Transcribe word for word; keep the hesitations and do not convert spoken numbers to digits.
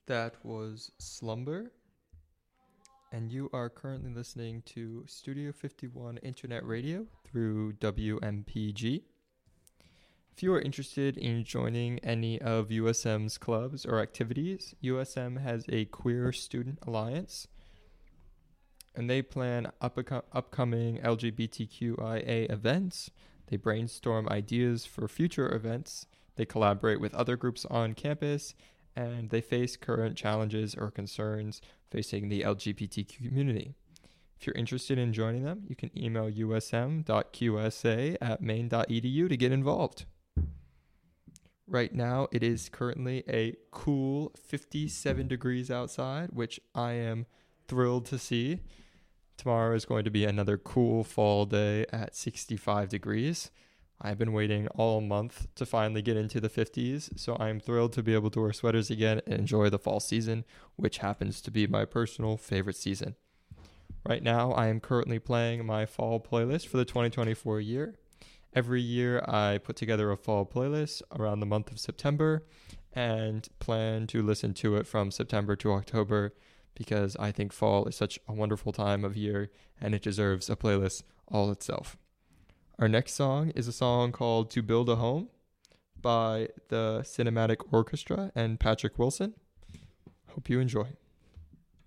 That was Slumber, and you are currently listening to Studio fifty-one Internet Radio through W M P G. If you are interested in joining any of U S M's clubs or activities, U S M has a Queer Student Alliance, and they plan up- upcoming L G B T Q I A events. They brainstorm ideas for future events. They collaborate with other groups on campus, and they face current challenges or concerns facing the L G B T Q community. If you're interested in joining them, you can email u s m dot q s a at maine dot e d u to get involved. Right now, it is currently a cool fifty-seven degrees outside, which I am thrilled to see. Tomorrow is going to be another cool fall day at sixty-five degrees. I've been waiting all month to finally get into the fifties, so I'm thrilled to be able to wear sweaters again and enjoy the fall season, which happens to be my personal favorite season. Right now, I am currently playing my fall playlist for the twenty twenty-four year. Every year, I put together a fall playlist around the month of September and plan to listen to it from September to October because I think fall is such a wonderful time of year and it deserves a playlist all itself. Our next song is a song called To Build a Home by the Cinematic Orchestra and Patrick Wilson. Hope you enjoy.